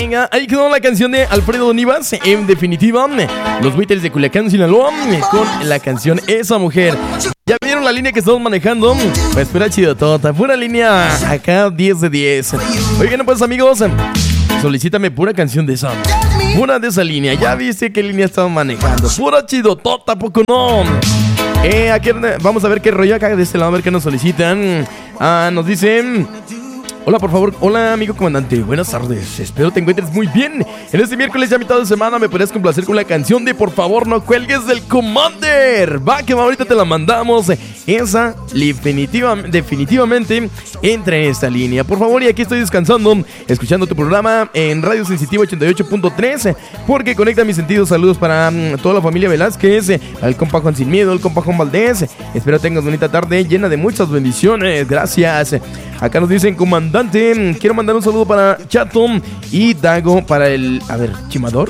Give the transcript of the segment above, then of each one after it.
Venga, ahí quedó la canción de Alfredo Donivas. En definitiva, los Beatles de Culiacán, Sinaloa, con la canción Esa Mujer. ¿Ya vieron la línea que estamos manejando? Pues pura chidotota, pura línea acá 10 de 10. Oigan, pues amigos, solicítame pura canción de esa. Pura de esa línea. Ya viste qué línea estamos manejando. Pura chidotota, ¿poco no? Aquí vamos a ver qué rollo acá de este lado, a ver qué nos solicitan. Nos dicen... Hola, por favor. Hola, amigo comandante. Buenas tardes. Espero te encuentres muy bien. En este miércoles ya mitad de semana me podrías complacer con la canción de Por favor no cuelgues del Commander. Va, que ahorita te la mandamos. Esa definitivamente entra en esta línea. Por favor, y aquí estoy descansando, escuchando tu programa en Radio Sensitiva 88.3, porque conecta mis sentidos. Saludos para toda la familia Velázquez, al compa Juan Sin Miedo, al compa Juan Valdés. Espero tengas bonita tarde llena de muchas bendiciones. Gracias. Acá nos dicen, comandante, quiero mandar un saludo para Chatom y Dago, para el... A ver, ¿chimador?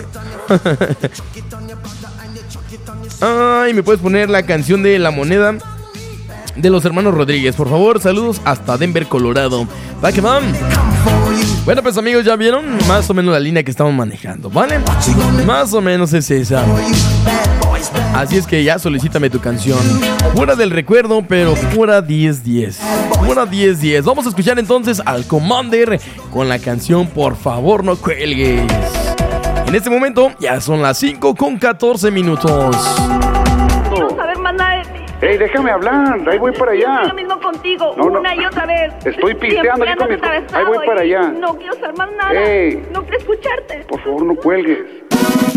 Ay, ¿me puedes poner la canción de La Moneda de los hermanos Rodríguez? Por favor, saludos hasta Denver, Colorado. Va que van. Bueno, pues amigos, ya vieron más o menos la línea que estamos manejando, ¿vale? Más o menos es esa. Así es que ya solicítame tu canción. Pura del recuerdo, pero pura 10-10. Pura 10-10. Vamos a escuchar entonces al Commander con la canción Por favor no cuelgues. En este momento ya son las 5:14. No quiero saber más nada de ti. ¡Ey, déjame hablar! Ahí voy para allá. Yo lo mismo contigo, No, no. una y otra vez. Estoy pisteando aquí con mi... Ahí voy para allá. No quiero saber más nada. Ey. No quiero escucharte. Por favor, no cuelgues.